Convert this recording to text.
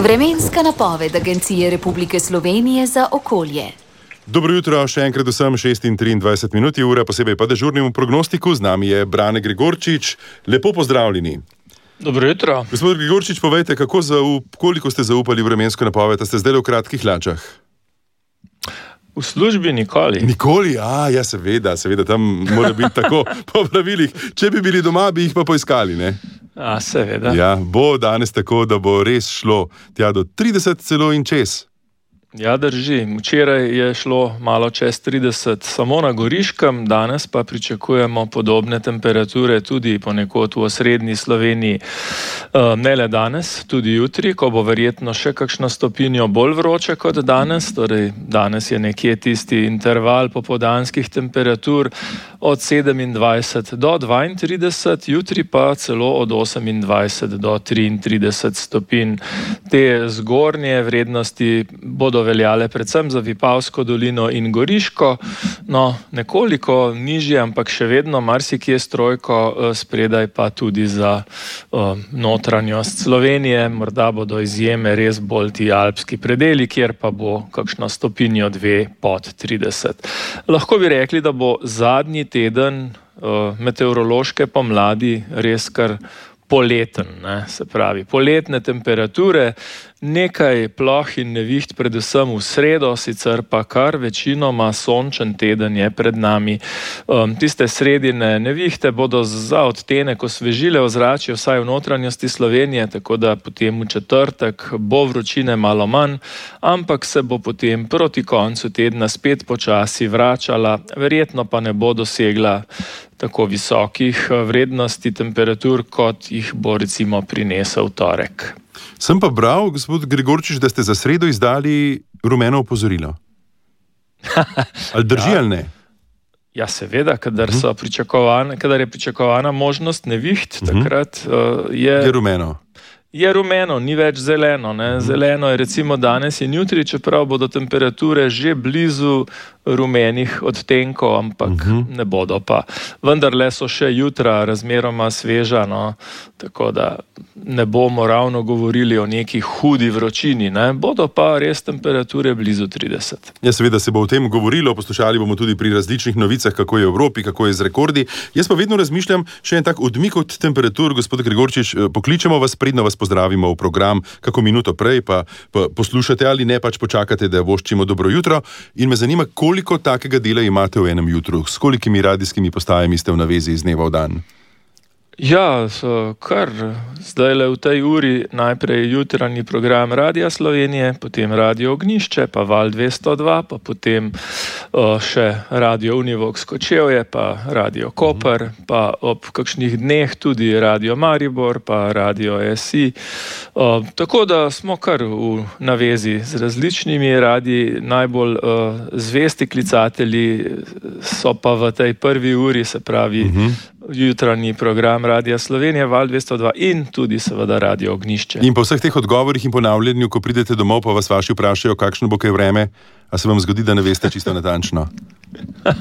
Vremenska napoved Agencije Republike Slovenije za okolje. Dobro jutro, še enkrat vsem 6:23 je ura, posebej pa dežurnemu prognostiku. Z nami je Brane Gregorčič. Lepo pozdravljeni. Dobro jutro. Gospod Gregorčič, povejte, koliko ste zaupali v vremensko napoved, a ste zdaj v kratkih hlačah? V službi nikoli. Nikoli? Ja, seveda, tam mora biti tako po pravilih. Če bi bili doma, bi jih pa poiskali, ne? Seveda. Ja, bo danes tako, da bo res šlo tja do 30 celo in čez. Ja, drži. Včeraj je šlo malo čez 30 samo na Goriškem, danes pa pričakujemo podobne temperature tudi ponekod v osrednji Sloveniji. Ne le danes, tudi jutri, ko bo verjetno še kakšno stopinjo bolj vroče kot danes. Torej, danes je nekje tisti interval popoldanskih temperatur od 27 do 32, jutri pa celo od 28 do 33 stopinj. Te zgornje vrednosti bodo veljale predvsem za Vipavsko dolino in Goriško, nekoliko nižje, ampak še vedno marsikje s trojko, spredaj pa tudi za notranjost Slovenije. Morda bodo izjeme res bolj ti alpski predeli, kjer pa bo kakšno stopinjo 2 pod 30. Lahko bi rekli, da bo zadnji teden meteorološke pomladi res kar poleten, se pravi, poletne temperature, nekaj ploh in neviht predvsem v sredo, sicer pa kar večinoma sončen teden je pred nami. Tiste sredine nevihte bodo za odtenek osvežile ozračje vsaj v notranjosti Slovenije, tako da potem v četrtek bo vročine malo manj, ampak se bo potem proti koncu tedna spet počasi vračala, verjetno pa ne bo dosegla tako visokih vrednosti temperatur, kot jih bo recimo prinesel torek. Sem pa bral, gospod Gregorčič, da ste za sredo izdali rumeno opozorilo. Ali drži ali ne? Ja, seveda, kadar je pričakovana možnost neviht, takrat je rumeno. Je rumeno, ni več zeleno. Zeleno je recimo danes in jutri, čeprav bodo temperature že blizu rumenih odtenkov, ampak ne bodo pa. Vendarle so še jutra razmeroma sveža, tako da ne bomo ravno govorili o neki hudi vročini, bodo pa res temperature blizu 30. Ja, seveda se bo o tem govorilo, poslušali bomo tudi pri različnih novicah, kako je v Evropi, kako je z rekordi. Jaz pa vedno razmišljam, še en tak odmik od temperatur, gospod Gregorčič, pokličemo vas, predno vas pozdravimo v program, kako minuto prej, pa poslušate ali ne, pač počakate, da voščimo dobro jutro. In me zanima, koliko takega dela imate v enem jutru? S kolikimi radijskimi postajami ste v navezi iz dneva v dan? Ja, kar zdajle v tej uri najprej jutranji program Radia Slovenije, potem Radio Ognjišče, pa Val 202, pa potem še Radio Univox Kočevje, pa Radio Koper, pa ob kakšnih dneh tudi Radio Maribor, pa Radio SI. Tako da smo kar v navezi z različnimi radiji. Najbolj zvesti klicatelji so pa v tej prvi uri, se pravi jutranji program Radia Slovenije, Val 202 in tudi seveda Radio Ognjišče. In po vseh teh odgovorih in ponavljanju, ko pridete domov, pa vas vaši vprašajo, kakšno bo kaj vreme, a se vam zgodi, da ne veste čisto natančno?